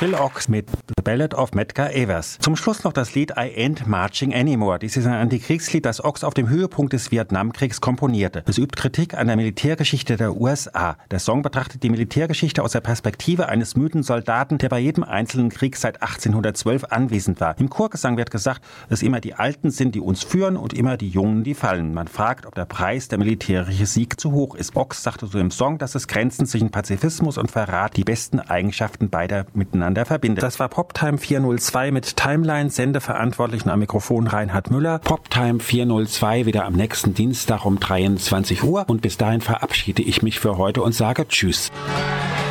Phil Ochs mit The Ballad of Medgar Evers. Zum Schluss noch das Lied I Ain't Marching Anymore. Dies ist ein Antikriegslied, das Ochs auf dem Höhepunkt des Vietnamkriegs komponierte. Es übt Kritik an der Militärgeschichte der USA. Der Song betrachtet die Militärgeschichte aus der Perspektive eines müden Soldaten, der bei jedem einzelnen Krieg seit 1812 anwesend war. Im Chorgesang wird gesagt, dass immer die Alten sind, die uns führen und immer die Jungen, die fallen. Man fragt, ob der Preis, der militärische Sieg, zu hoch ist. Ochs sagte so im Song, dass es Grenzen zwischen Pazifismus und Verrat die besten Eigenschaften beider miteinander verbindet. Das war Poptime 402 mit Timeline, Sendeverantwortlichen am Mikrofon Reinhard Müller. Poptime 402 wieder am nächsten Dienstag um 23 Uhr und bis dahin verabschiede ich mich für heute und sage Tschüss.